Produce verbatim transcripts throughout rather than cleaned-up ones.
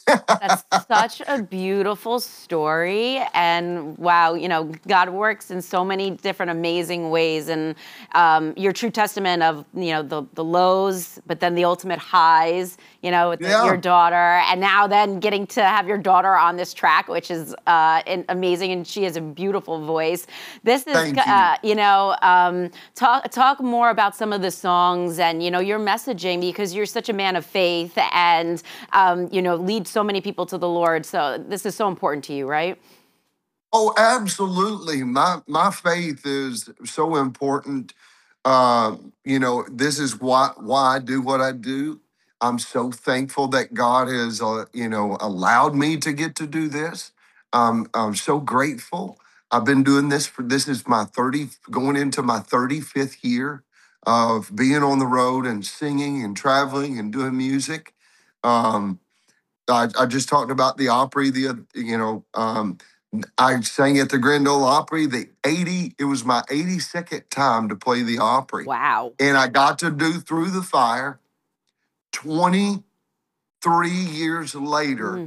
That's such a beautiful story, and wow, you know, God works in so many different amazing ways, and um, your true testament of, you know, the the lows, but then the ultimate highs, you know, with the, your Yeah. daughter, and now then getting to have your daughter on this track, which is uh, in- amazing, and she has a beautiful voice. This is, Thank you. uh, you know, um, talk talk more about some of the songs and, you know, your messaging, because you're such a man of faith, and um, you know, lead so many people to the Lord. So this is so important to you, right? Oh, absolutely. My my faith is so important. Uh, you know, this is why why I do what I do. I'm so thankful that God has, uh, you know, allowed me to get to do this. Um, I'm so grateful. I've been doing this for this is my thirty going into my thirty-fifth year of being on the road and singing and traveling and doing music. Um, I, I just talked about the Opry. The oth- you know um, I sang at the Grand Ole Opry. The eighty it was my eighty-second time to play the Opry, Wow. and I got to do Through the Fire. twenty-three years later, Mm.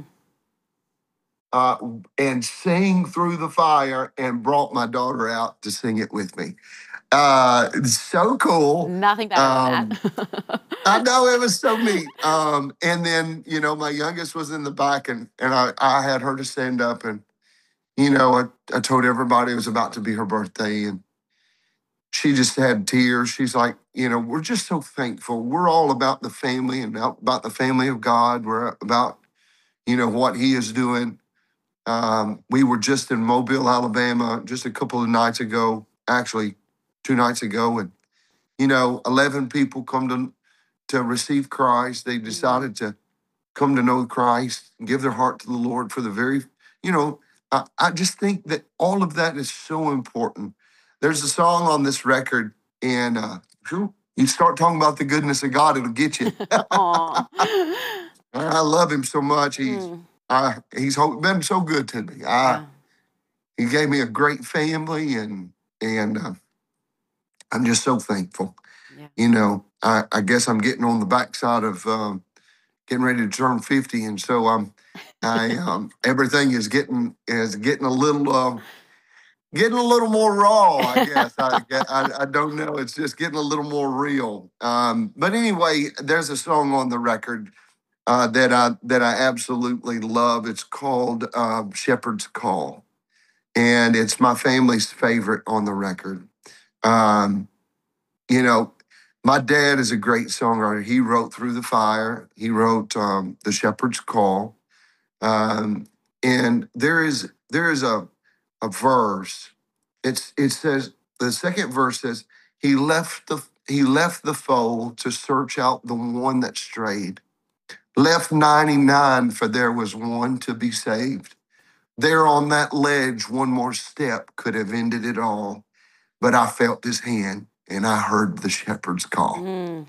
uh, and sing Through the Fire, and brought my daughter out to sing it with me. Uh, it's so cool. Nothing better than Um, that. I know it was so neat. Um, and then, you know, my youngest was in the back, and and I, I had her to stand up, and you know, I, I told everybody it was about to be her birthday, and she just had tears. She's like, you know, we're just so thankful. We're all about the family and about about the family of God. We're about, you know, what He is doing. Um, we were just in Mobile, Alabama, just a couple of nights ago, actually two nights ago, and you know, eleven people come to to receive Christ. They Mm. decided to come to know Christ and give their heart to the Lord for the very, you know, I, I just think that all of that is so important. There's a song on this record, and uh, phew, you start talking about the goodness of God, it'll get you. Aw. I love Him so much. He's Mm. I, He's ho- been so good to me. I Yeah. He gave me a great family, and and uh, I'm just so thankful. Yeah. You know, I, I guess I'm getting on the backside of um, getting ready to turn fifty, and so I'm I um everything is getting is getting a little um getting a little more raw, I guess. I, I I don't know. It's just getting a little more real. Um, but anyway, there's a song on the record uh, that I that I absolutely love. It's called uh, "Shepherd's Call," and it's my family's favorite on the record. Um, you know, my dad is a great songwriter. He wrote "Through the Fire." He wrote um, "The Shepherd's Call." Um, and there is there is a a verse. It's it says the second verse says he left the he left the fold to search out the one that strayed. Left ninety-nine for there was one to be saved. There on that ledge, one more step could have ended it all. But I felt his hand and I heard the shepherd's call. Mm.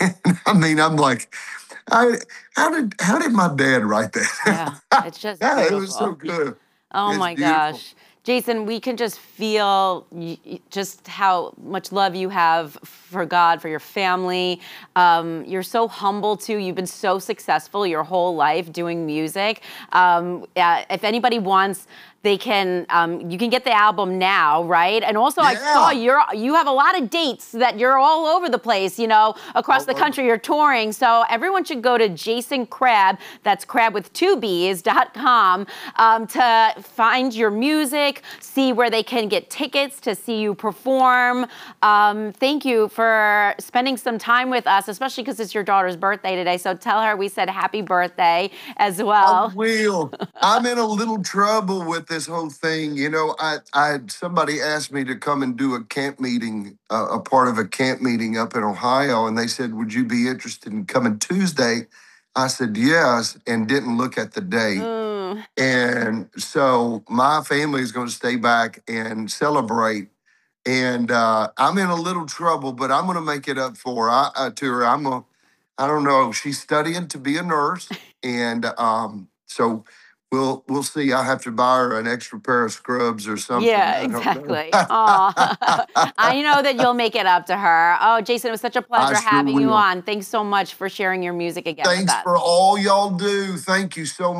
I mean, I'm like, I, how did how did my dad write Yeah. that? It's just Yeah, it was so beautiful. good. Oh It's my beautiful. gosh. Jason, we can just feel y- y- just how much love you have for God, for your family. Um, you're so humble too. You've been so successful your whole life doing music. Um, uh, if anybody wants, they can. Um, you can get the album now, right? And also, I saw Yeah. you're you have a lot of dates that you're all over the place. You know, across All the over. country, you're touring. So everyone should go to Jason Crabb. That's Crabb with two B's dot com um, to find your music, see where they can get tickets to see you perform. Um, thank you for spending some time with us, especially because it's your daughter's birthday today. So tell her we said happy birthday as I well. will. I'm in a little trouble with this whole thing. You know, I, I somebody asked me to come and do a camp meeting, uh, a part of a camp meeting up in Ohio, and they said, "Would you be interested in coming Tuesday?" I said yes, and didn't look at the date. Mm. And so my family is going to stay back and celebrate. And uh, I'm in a little trouble, but I'm going to make it up for her. I, uh, to her. I'm going. to I don't know. She's studying to be a nurse, and um, so we'll we'll see. I have to buy her an extra pair of scrubs or something. Yeah, I don't know. exactly. Aw. I know that you'll make it up to her. Oh, Jason, it was such a I pleasure sure having you will. on. Thanks so much for sharing your music again with Thanks us. for all y'all do. Thank you so much.